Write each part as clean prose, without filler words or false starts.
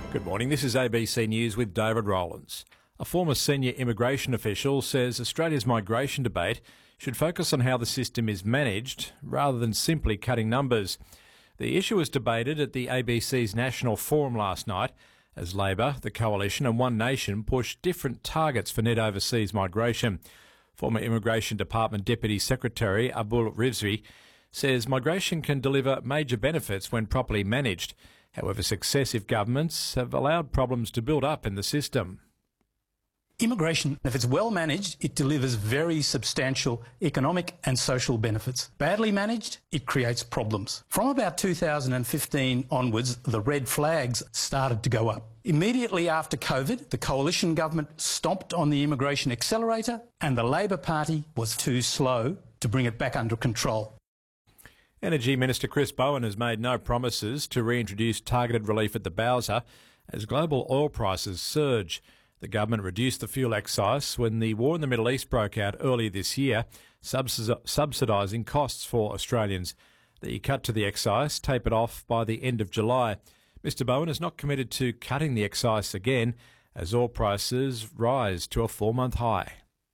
Good morning, this is ABC News with David Rowlands. A former senior immigration official says Australia's migration debate should focus on how the system is managed rather than simply cutting numbers. The issue was debated at the ABC's National Forum last night as Labor, the Coalition and One Nation pushed different targets for net overseas migration. Former Immigration Department Deputy Secretary Abul Rizvi says migration can deliver major benefits when properly managed. However, successive governments have allowed problems to build up in the system. Immigration, if it's well managed, it delivers very substantial economic and social benefits. Badly managed, it creates problems. From about 2015 onwards, the red flags started to go up. Immediately after COVID, the coalition government stomped on the immigration accelerator and the Labor Party was too slow to bring it back under control. Energy Minister Chris Bowen has made no promises to reintroduce targeted relief at the Bowser as global oil prices surge. The government reduced the fuel excise when the war in the Middle East broke out earlier this year, subsidising costs for Australians. The cut to the excise tapered off by the end of July. Mr Bowen is not committed to cutting the excise again as oil prices rise to a 4-month high.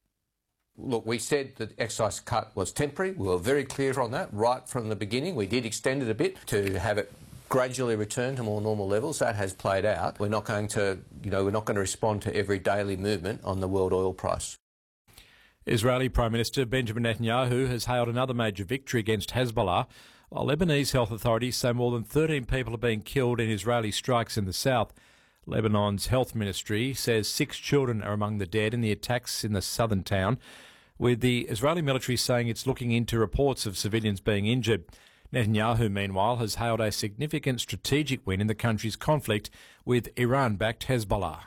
Look, we said that excise cut was temporary. We were very clear on that right from the beginning. We did extend it a bit to have it gradually return to more normal levels. That has played out. We're not going to, respond to every daily movement on the world oil price. Israeli Prime Minister Benjamin Netanyahu has hailed another major victory against Hezbollah, while Lebanese health authorities say more than 13 people are being killed in Israeli strikes in the south. Lebanon's health ministry says 6 children are among the dead in the attacks in the southern town, with the Israeli military saying it's looking into reports of civilians being injured. Netanyahu, meanwhile, has hailed a significant strategic win in the country's conflict with Iran-backed Hezbollah.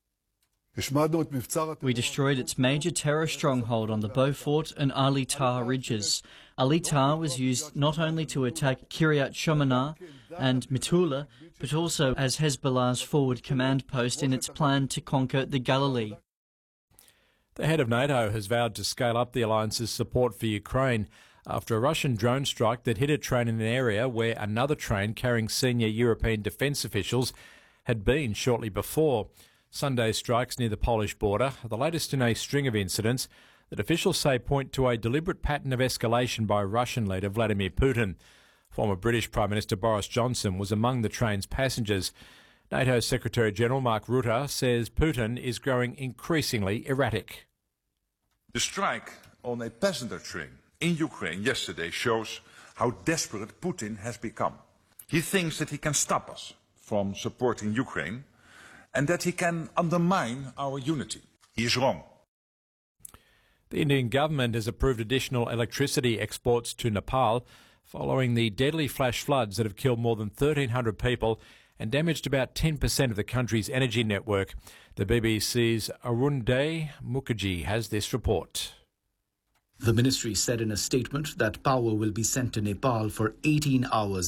We destroyed its major terror stronghold on the Beaufort and Ali Tar ridges. Ali Tar was used not only to attack Kiryat Shomona and Metula, but also as Hezbollah's forward command post in its plan to conquer the Galilee. The head of NATO has vowed to scale up the alliance's support for Ukraine after a Russian drone strike that hit a train in an area where another train carrying senior European defence officials had been shortly before. Sunday's strikes near the Polish border are the latest in a string of incidents that officials say point to a deliberate pattern of escalation by Russian leader Vladimir Putin. Former British Prime Minister Boris Johnson was among the train's passengers. NATO Secretary-General Mark Rutte says Putin is growing increasingly erratic. The strike on a passenger train in Ukraine yesterday shows how desperate Putin has become. He thinks that he can stop us from supporting Ukraine and that he can undermine our unity. He is wrong. The Indian government has approved additional electricity exports to Nepal following the deadly flash floods that have killed more than 1,300 people and damaged about 10% of the country's energy network. The BBC's Arunday Mukherjee has this report. The ministry said in a statement that power will be sent to Nepal for 18 hours